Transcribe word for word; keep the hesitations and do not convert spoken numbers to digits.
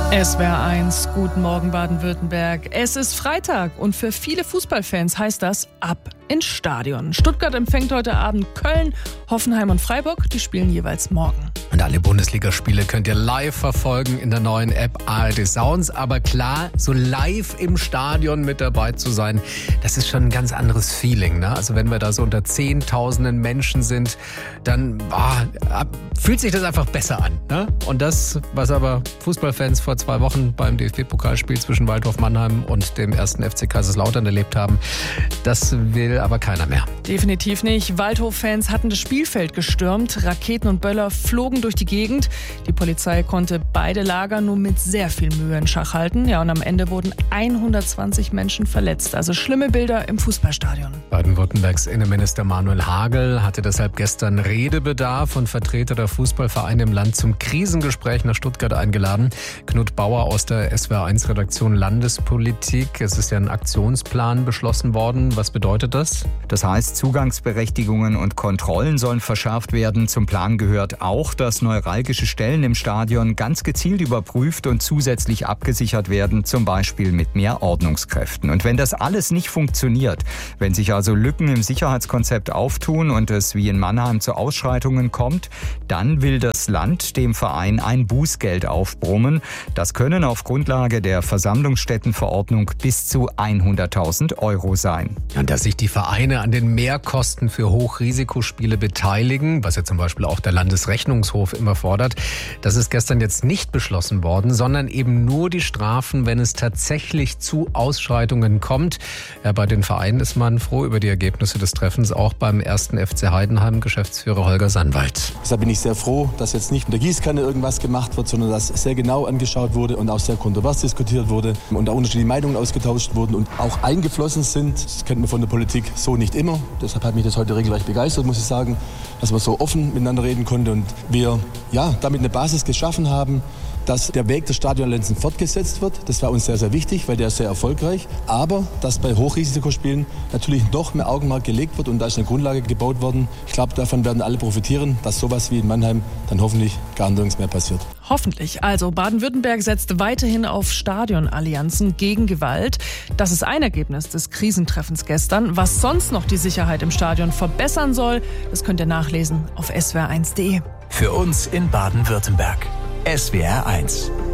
S W R eins, guten Morgen Baden-Württemberg. Es ist Freitag und für viele Fußballfans heißt das ab ins Stadion. Stuttgart empfängt heute Abend Köln, Hoffenheim und Freiburg, die spielen jeweils morgen. Und alle Bundesligaspiele könnt ihr live verfolgen in der neuen App A R D Sounds. Aber klar, so live im Stadion mit dabei zu sein, das ist schon ein ganz anderes Feeling, ne? Also wenn wir da so unter Zehntausenden Menschen sind, dann oh, fühlt sich das einfach besser an, ne? Und das, was aber Fußballfans vor zwei Wochen beim D F B-Pokalspiel zwischen Waldhof Mannheim und dem ersten F C Kaiserslautern erlebt haben, das will aber keiner mehr. Definitiv nicht. Waldhof-Fans hatten das Spielfeld gestürmt. Raketen und Böller flogen durch die Gegend. Die Polizei konnte beide Lager nur mit sehr viel Mühe in Schach halten. Ja, und am Ende wurden hundertzwanzig Menschen verletzt. Also schlimme Bilder im Fußballstadion. Baden-Württembergs Innenminister Manuel Hagel hatte deshalb gestern Redebedarf und Vertreter der Fußballvereine im Land zum Krisengespräch nach Stuttgart eingeladen. Knut Bauer aus der S W R eins Redaktion Landespolitik. Es ist ja ein Aktionsplan beschlossen worden. Was bedeutet das? Das heißt, Zugangsberechtigungen und Kontrollen sollen verschärft werden. Zum Plan gehört auch, dass neuralgische Stellen im Stadion ganz gezielt überprüft und zusätzlich abgesichert werden, zum Beispiel mit mehr Ordnungskräften. Und wenn das alles nicht funktioniert, wenn sich also Lücken im Sicherheitskonzept auftun und es wie in Mannheim zu Ausschreitungen kommt, dann will das Land dem Verein ein Bußgeld aufbrummen. Das können auf Grundlage der Versammlungsstättenverordnung bis zu hunderttausend Euro sein. Und dass sich die Vereine an den Mehrkosten für Hochrisikospiele beteiligen, was ja zum Beispiel auch der Landesrechnungshof immer fordert, das ist gestern jetzt nicht beschlossen worden, sondern eben nur die Strafen, wenn es tatsächlich zu Ausschreitungen kommt. Ja, bei den Vereinen ist man froh über die Ergebnisse des Treffens, auch beim ersten F C Heidenheim, Geschäftsführer Holger Sandwald. Deshalb bin ich sehr froh, dass jetzt nicht in der Gießkanne irgendwas gemacht wird, sondern dass sehr genau angeschaut wurde und auch sehr kontrovers diskutiert wurde und da unterschiedliche Meinungen ausgetauscht wurden und auch eingeflossen sind. Das kennt man von der Politik so nicht immer. Deshalb hat mich das heute regelrecht begeistert, muss ich sagen, dass man so offen miteinander reden konnte und wir ja, damit eine Basis geschaffen haben, dass der Weg der Stadionlenzen fortgesetzt wird. Das war uns sehr, sehr wichtig, weil der ist sehr erfolgreich. Aber dass bei Hochrisikospielen natürlich noch mehr Augenmerk gelegt wird und da ist eine Grundlage gebaut worden. Ich glaube, davon werden alle profitieren, dass sowas wie in Mannheim dann hoffentlich gar nirgends mehr passiert. Hoffentlich. Also Baden-Württemberg setzt weiterhin auf Stadionallianzen gegen Gewalt. Das ist ein Ergebnis des Krisentreffens gestern. Was sonst noch die Sicherheit im Stadion verbessern soll, das könnt ihr nachlesen auf S W R eins punkt de. Für uns in Baden-Württemberg. S W R eins.